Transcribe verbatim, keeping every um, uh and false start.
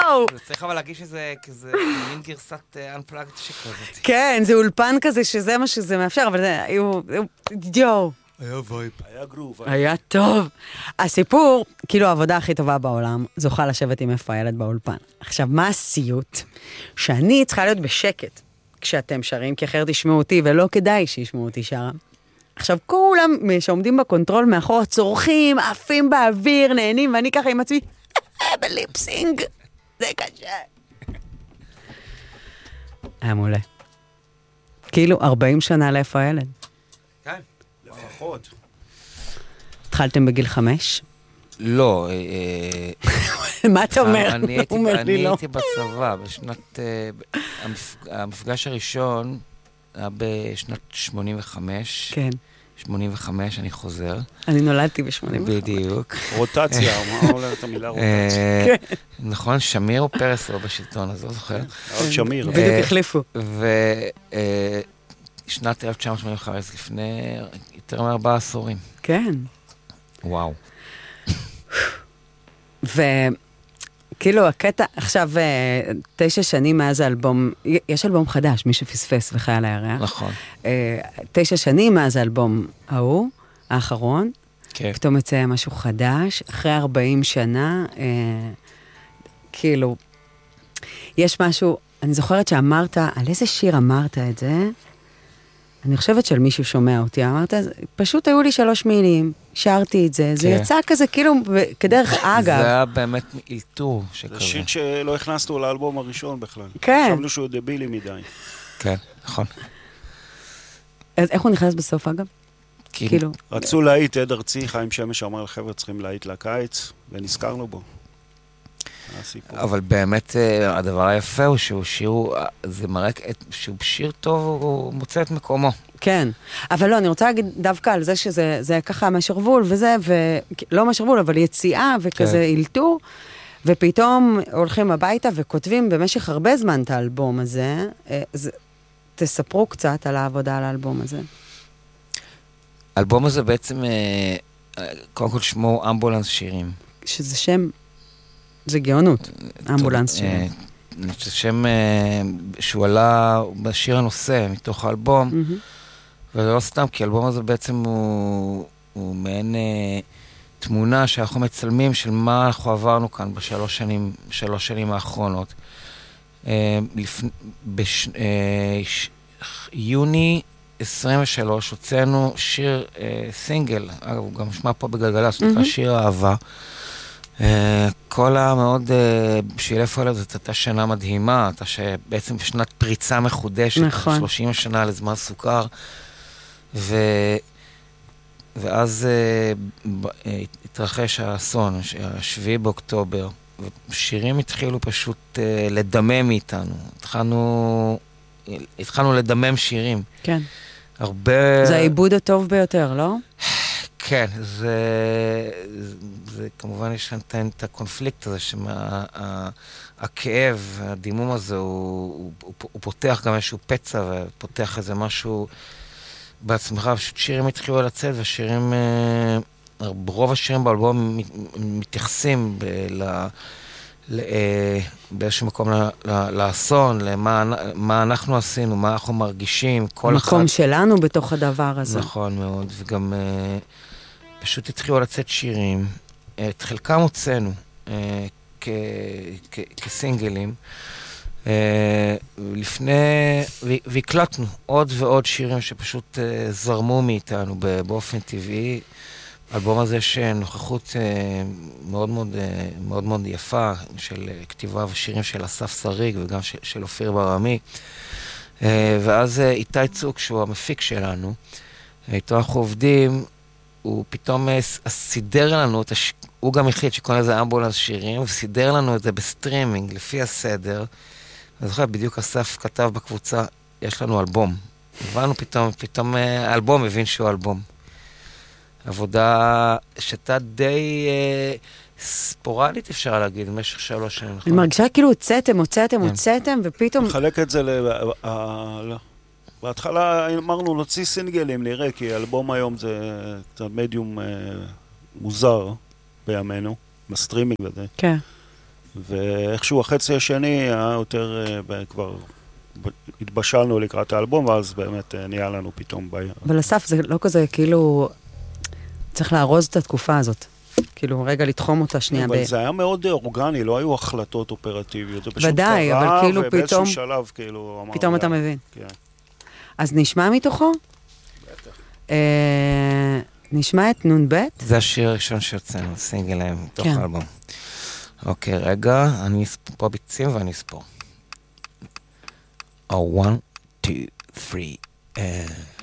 יואו! זה צריך אבל להגיש שזה כזה מין גרסת Unplugged שכזאת. כן, זה אולפן כזה שזה מה שזה מאפשר, אבל זה, יואו. היה וייב. היה גרוב. היה טוב. הסיפור, כאילו העבודה הכי טובה בעולם, זוכה לשבת עם איפה הילד באולפן. עכשיו, מה הסיוט? שאני צריכה להיות בשקט כשאתם שרים, כי אחרת תשמעו אותי, ולא כדאי שישמעו אותי שרה. עכשיו, כולם שעומדים בקונטרול מאחור, צורכים, עפים באוויר, נהנים, ואני ככה עם עצמי, בליפסינג, זה קשה. היה מעולה. כאילו, ארבעים שנה לאיפה הילד. כן, לפחות. התחלתם בגיל חמש? לא. מה אתה אומר? אני הייתי בצבא, בשנת... המפגש הראשון היה בשנת שמונים וחמש. כן. שמונים וחמש, אני חוזר. אני נולדתי ב-שמונים וחמש. בדיוק. רוטציה, מה הולכת המילה רוטציה? נכון, שמיר או פרס לא בשלטון, אז לא זוכר. עוד שמיר. בדיוק החליפו. ושנת אלף תשע מאות שמונים וחמש, לפני יותר מארבעה עשורים. כן. וואו. וכאילו הקטע, עכשיו תשע שנים מאז האלבום, יש אלבום חדש, מי שפספס וחייל הירח. נכון. תשע שנים מאז האלבום ההוא, האחרון, כן. פתאום יצא משהו חדש, אחרי ארבעים שנה, כאילו, יש משהו, אני זוכרת שאמרת, על איזה שיר אמרת את זה? אני חושבת של מישהו שומע אותי, אמרת, פשוט היו לי שלוש מילים, שרתי את זה, זה יצא כזה כאילו כדרך אגב. זה היה באמת אילתור שכזה. זה שיט שלא הכנסנו לאלבום הראשון בכלל. כן. חשבנו שהוא דבילי מדי. כן, נכון. אז איך הוא נכנס בסוף אגב? כאילו. רצו להיט עד ארצי, חיים שמש אמר לחבר'ה צריכים להיט לקיץ, ונזכרנו בו. אבל באמת הדבר היפה הוא שהוא שיר, זה מראה שהוא שיר טוב, הוא מוצא את מקומו. כן, אבל לא, אני רוצה להגיד דווקא על זה שזה ככה משרבול וזה, ולא משרבול, אבל יציאה וכזה אילתור, ופתאום הולכים הביתה וכותבים במשך הרבה זמן את האלבום הזה. תספרו קצת על העבודה על האלבום הזה. האלבום הזה בעצם, קודם כל שמו אמבולנס שירים. שזה שם... זה גאונות, אמבולנס שירים. זה שם שהוא עלה בשיר הנושא מתוך האלבום, וזה לא סתם, כי האלבום הזה בעצם הוא מעין תמונה שאנחנו מצלמים של מה אנחנו עברנו כאן בשלוש שנים, שלוש שנים האחרונות. ביוני עשרים ושלוש הוצאנו שיר סינגל, אגב, הוא גם נשמע פה בגלגלצ, שיר אהבה. כל המאוד, בשביל איפה ילד, זאת הייתה שנה מדהימה, הייתה שבעצם בשנת פריצה מחודשת, נכון. שלושים שנה לזמן סוכר, ו... ואז התרחש האסון, השביעי באוקטובר, ושירים התחילו פשוט לדמם מאיתנו, התחלנו, התחלנו לדמם שירים. כן. הרבה... זה העיבוד הטוב ביותר, לא? כן, זה, זה כמובן יש את הקונפליקט הזה, שהכאב, הדימום הזה, הוא, הוא, הוא פותח גם איזשהו פצע, ופותח איזה משהו בעצמך, פשוט שירים התחילו לצאת, והשירים, רוב השירים באלבום מתייחסים ב, ל, באיזשהו מקום לאסון, למה מה אנחנו עשינו, מה אנחנו מרגישים, כל אחד... המקום שלנו בתוך הדבר הזה. נכון מאוד, וגם... פשוט התחילו לצאת שירים, את חלקם הוצאנו כסינגלים, לפני, והקלטנו עוד ועוד שירים שפשוט זרמו מאיתנו באופן טבעי. האלבום הזה יש נוכחות מאוד מאוד, מאוד מאוד יפה של כתיבה ושירים של אסף שריג וגם של אופיר ברמי. ואז איתי צוק, שהוא המפיק שלנו, איתו אנחנו עובדים, הוא פתאום סידר לנו, הש... הוא גם החליט שקוראים לזה אמבולנס שירים, הוא סידר לנו את זה בסטרימינג, לפי הסדר. אני זוכר, בדיוק אסף כתב בקבוצה, יש לנו אלבום. הבנו פתאום, פתאום האלבום הבין שהוא אלבום. עבודה שהייתה די אה, ספורדית, אפשר להגיד, במשך שלוש שנים. אני מרגישה כאילו הוצאתם, הוצאתם, הוצאתם, ופתאום... מחלק את זה ל... בהתחלה אמרנו להוציא סינגלים, נראה, כי אלבום היום זה קצת מדיום מוזר בימינו, בסטרימינג וזה. כן. ואיכשהו החצי השני היה יותר, אה, כבר התבשלנו לקראת האלבום, ואז באמת אה, נהיה לנו פתאום בעיה. אבל אסף, זה לא כזה, כאילו, צריך לארוז את התקופה הזאת. כאילו, רגע לתחום אותה שנייה. אבל ב... זה היה מאוד אורגני, לא היו החלטות אופרטיביות. זה פשוט ודאי, קרה, אבל כאילו ובאיזשהו פתאום... שלב, כאילו, אמר... פתאום אתה מבין. כן. אז נשמע מתוכו? בטח. אה, נשמע את נון ב'? זה השיר הראשון שיוצאנו, סינגל להם, מתוך כן. האלבום. אוקיי, רגע, אני אספור פה ביצים ואני אספור. Oh, one, two, three, and...